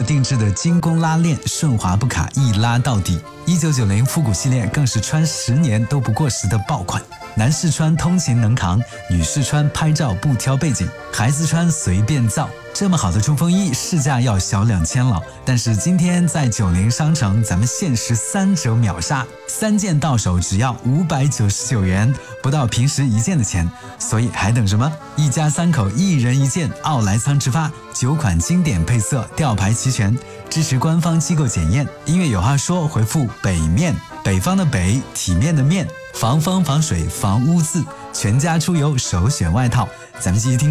定制的精工拉链，顺滑不卡，一拉到底。1990复古系列更是穿10年都不过时的爆款，男士穿通勤能扛，女士穿拍照不挑背景，孩子穿随便造。这么好的冲锋衣市价要小2000了，但是今天在90商城咱们限时3折秒杀，3件到手只要599元，不到平时1件的钱，所以还等什么？一家3口1人1件，奥莱仓直发，9款经典配色，吊牌齐全，支持官方机构检验。音乐有话说，回复北面，北方的北，体面的面，防风防水防污渍，全家出游首选外套。咱们继续听。